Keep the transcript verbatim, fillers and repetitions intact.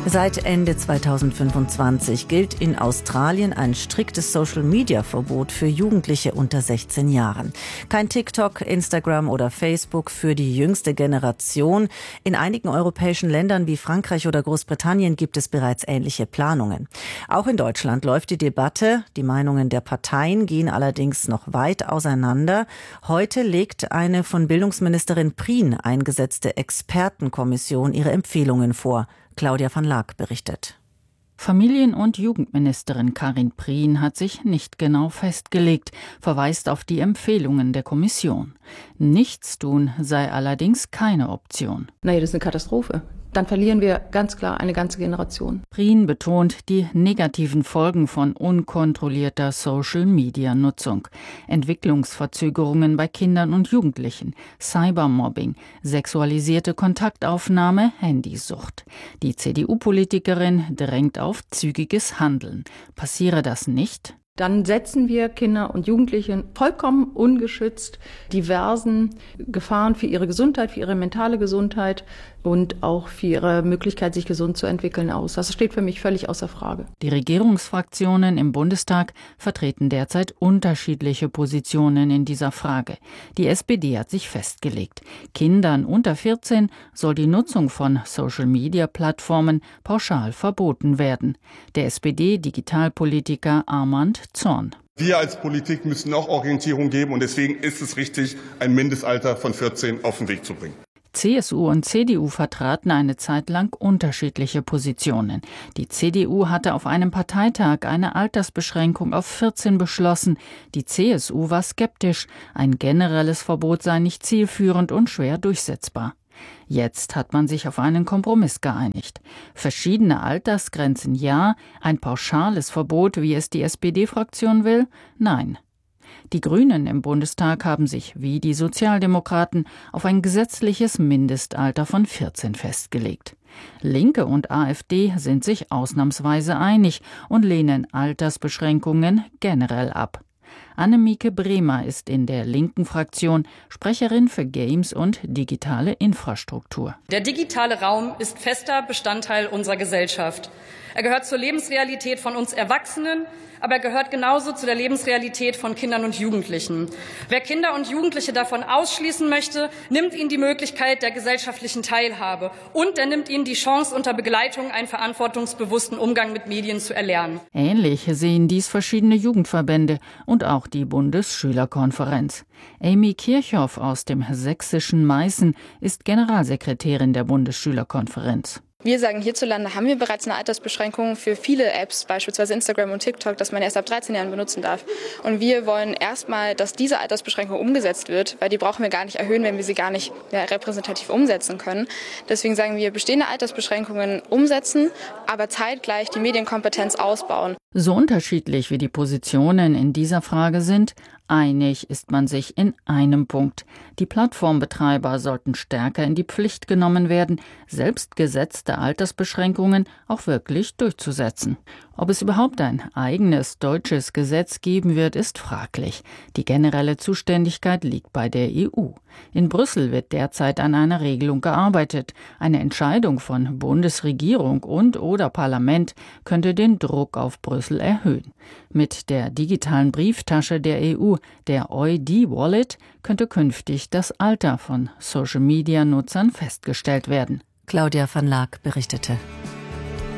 Seit Ende zweitausendfünfundzwanzig gilt in Australien ein striktes Social-Media-Verbot für Jugendliche unter sechzehn Jahren. Kein TikTok, Instagram oder Facebook für die jüngste Generation. In einigen europäischen Ländern wie Frankreich oder Großbritannien gibt es bereits ähnliche Planungen. Auch in Deutschland läuft die Debatte. Die Meinungen der Parteien gehen allerdings noch weit auseinander. Heute legt eine von Bildungsministerin Prien eingesetzte Expertenkommission ihre Empfehlungen vor. Claudia van Laak berichtet. Familien- und Jugendministerin Karin Prien hat sich nicht genau festgelegt, verweist auf die Empfehlungen der Kommission. Nichtstun sei allerdings keine Option. Naja, das ist eine Katastrophe. Dann verlieren wir ganz klar eine ganze Generation. Prien betont die negativen Folgen von unkontrollierter Social-Media-Nutzung. Entwicklungsverzögerungen bei Kindern und Jugendlichen, Cybermobbing, sexualisierte Kontaktaufnahme, Handysucht. Die C D U-Politikerin drängt auf zügiges Handeln. Passiere das nicht? Dann setzen wir Kinder und Jugendliche vollkommen ungeschützt diversen Gefahren für ihre Gesundheit, für ihre mentale Gesundheit und auch für ihre Möglichkeit, sich gesund zu entwickeln, aus. Das steht für mich völlig außer Frage. Die Regierungsfraktionen im Bundestag vertreten derzeit unterschiedliche Positionen in dieser Frage. Die S P D hat sich festgelegt. Kindern unter vierzehn soll die Nutzung von Social-Media-Plattformen pauschal verboten werden. Der S P D-Digitalpolitiker Armand Zorn. Wir als Politik müssen auch Orientierung geben und deswegen ist es richtig, ein Mindestalter von vierzehn auf den Weg zu bringen. C S U und C D U vertraten eine Zeit lang unterschiedliche Positionen. Die C D U hatte auf einem Parteitag eine Altersbeschränkung auf vierzehn beschlossen. Die C S U war skeptisch. Ein generelles Verbot sei nicht zielführend und schwer durchsetzbar. Jetzt hat man sich auf einen Kompromiss geeinigt. Verschiedene Altersgrenzen ja, ein pauschales Verbot, wie es die S P D-Fraktion will, nein. Die Grünen im Bundestag haben sich, wie die Sozialdemokraten, auf ein gesetzliches Mindestalter von vierzehn festgelegt. Linke und A f D sind sich ausnahmsweise einig und lehnen Altersbeschränkungen generell ab. Annemieke Bremer ist in der linken Fraktion Sprecherin für Games und digitale Infrastruktur. Der digitale Raum ist fester Bestandteil unserer Gesellschaft. Er gehört zur Lebensrealität von uns Erwachsenen, aber er gehört genauso zu der Lebensrealität von Kindern und Jugendlichen. Wer Kinder und Jugendliche davon ausschließen möchte, nimmt ihnen die Möglichkeit der gesellschaftlichen Teilhabe und er nimmt ihnen die Chance, unter Begleitung einen verantwortungsbewussten Umgang mit Medien zu erlernen. Ähnlich sehen dies verschiedene Jugendverbände und auch die Bundesschülerkonferenz. Amy Kirchhoff aus dem sächsischen Meißen ist Generalsekretärin der Bundesschülerkonferenz. Wir sagen, hierzulande haben wir bereits eine Altersbeschränkung für viele Apps, beispielsweise Instagram und TikTok, dass man erst ab dreizehn Jahren benutzen darf. Und wir wollen erstmal, dass diese Altersbeschränkung umgesetzt wird, weil die brauchen wir gar nicht erhöhen, wenn wir sie gar nicht ja, repräsentativ umsetzen können. Deswegen sagen wir, bestehende Altersbeschränkungen umsetzen, aber zeitgleich die Medienkompetenz ausbauen. So unterschiedlich wie die Positionen in dieser Frage sind, einig ist man sich in einem Punkt. Die Plattformbetreiber sollten stärker in die Pflicht genommen werden, selbst gesetzte Altersbeschränkungen auch wirklich durchzusetzen. Ob es überhaupt ein eigenes deutsches Gesetz geben wird, ist fraglich. Die generelle Zuständigkeit liegt bei der E U. In Brüssel wird derzeit an einer Regelung gearbeitet. Eine Entscheidung von Bundesregierung und oder Parlament könnte den Druck auf Brüssel erhöhen. Mit der digitalen Brieftasche der E U, der O I D-Wallet, könnte künftig das Alter von Social-Media-Nutzern festgestellt werden. Claudia van Laak berichtete.